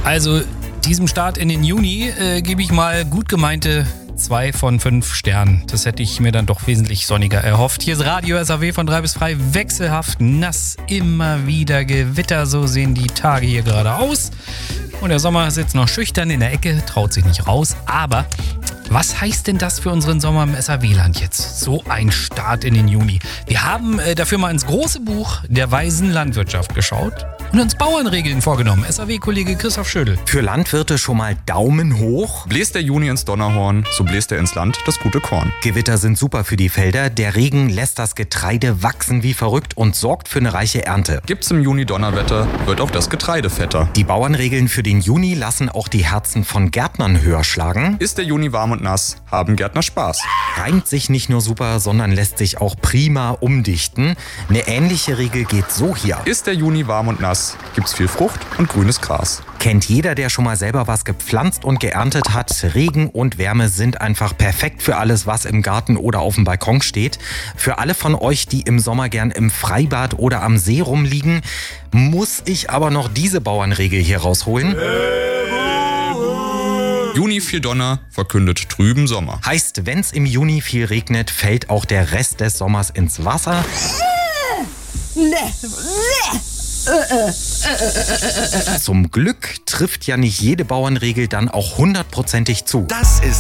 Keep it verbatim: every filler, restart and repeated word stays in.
Also diesem Start in den Juni äh, gebe ich mal gut gemeinte zwei von fünf Sternen. Das hätte ich mir dann doch wesentlich sonniger erhofft. Hier ist Radio S A W von drei bis frei, wechselhaft, nass, immer wieder Gewitter. So sehen die Tage hier gerade aus. Und der Sommer sitzt noch schüchtern in der Ecke, traut sich nicht raus. Aber was heißt denn das für unseren Sommer im S A W-Land jetzt? So ein Start in den Juni. Wir haben äh, dafür mal ins große Buch der weisen Landwirtschaft geschaut und uns Bauernregeln vorgenommen. S A W-Kollege Christoph Schödel. Für Landwirte schon mal Daumen hoch. Bläst der Juni ins Donnerhorn, so bläst er ins Land das gute Korn. Gewitter sind super für die Felder. Der Regen lässt das Getreide wachsen wie verrückt und sorgt für eine reiche Ernte. Gibt's im Juni Donnerwetter, wird auch das Getreide fetter. Die Bauernregeln für den Juni lassen auch die Herzen von Gärtnern höher schlagen. Ist der Juni warm und nass, haben Gärtner Spaß. Reimt sich nicht nur super, sondern lässt sich auch prima umdichten. Eine ähnliche Regel geht so hier. Ist der Juni warm und nass, gibt's viel Frucht und grünes Gras. Kennt jeder, der schon mal selber was gepflanzt und geerntet hat. Regen und Wärme sind einfach perfekt für alles, was im Garten oder auf dem Balkon steht. Für alle von euch, die im Sommer gern im Freibad oder am See rumliegen, muss ich aber noch diese Bauernregel hier rausholen. Juni viel Donner, verkündet trüben Sommer. Heißt, wenn's im Juni viel regnet, fällt auch der Rest des Sommers ins Wasser. Zum Glück trifft ja nicht jede Bauernregel dann auch hundertprozentig zu. Das ist